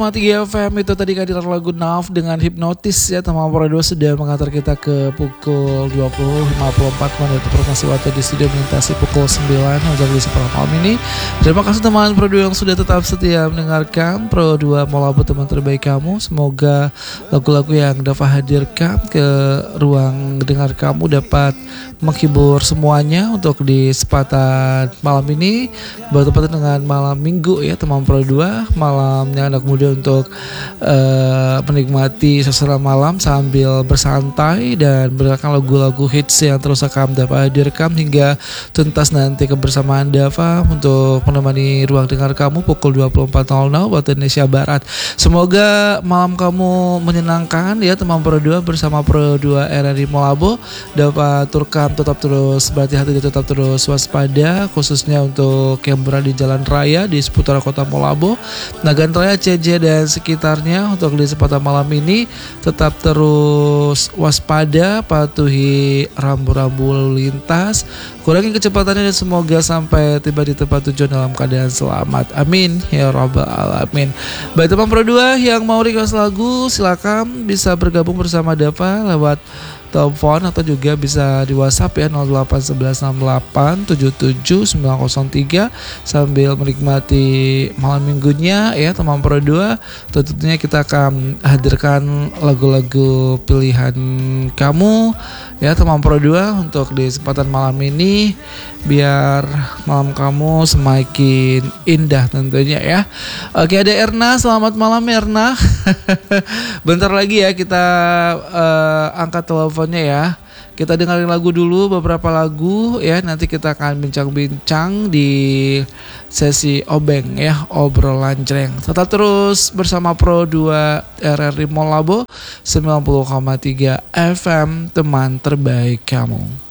3 FM itu tadi kehadiran lagu Naf dengan Hipnotis ya. Teman Pro2 sudah mengantar kita ke pukul 20.54 menit informasi waktu di studio melintasi pukul 9 untuk di malam ini. Terima kasih teman Pro2 yang sudah tetap setia mendengarkan Pro2 Molabu teman terbaik kamu. Semoga lagu-lagu yang dapat hadirkan ke ruang dengar kamu dapat menghibur semuanya untuk di kesempatan malam ini bertepatan dengan malam Minggu ya teman Pro2, malamnya anak muda untuk menikmati suasana malam sambil bersantai dan mendengarkan lagu-lagu hits yang terus akan dapat hadirkan hingga tuntas nanti kebersamaan Dava untuk menemani ruang dengar kamu pukul 24.00 waktu Indonesia Barat. Semoga malam kamu menyenangkan ya teman Pro2 bersama Pro2 RRI Molabu. Dapat turkam tetap terus berhati-hati dan tetap terus waspada khususnya untuk yang berada di jalan raya di seputar kota Molabu, Nagan Raya, CJ dan sekitarnya. Untuk di kesempatan malam ini tetap terus waspada, patuhi rambu-rambu lalu lintas, kurangi kecepatannya dan semoga sampai tiba di tempat tujuan dalam keadaan selamat. Amin ya rabbal alamin. Baik teman Pro2 yang mau request lagu silakan bisa bergabung bersama Dava lewat telepon atau juga bisa di WhatsApp ya 081168779903 sambil menikmati malam minggunya ya teman Pro2. Tentunya kita akan hadirkan lagu-lagu pilihan kamu ya teman Pro2 untuk di kesempatan malam ini biar malam kamu semakin indah tentunya ya. Oke, ada Erna, selamat malam Erna. Bentar lagi ya kita angkat teleponnya ya. Kita dengerin lagu dulu, beberapa lagu ya. Nanti kita akan bincang-bincang di sesi obeng ya, obrolan jreng. Tetap terus bersama Pro2 RRI Molabu 90,3 FM teman terbaik kamu.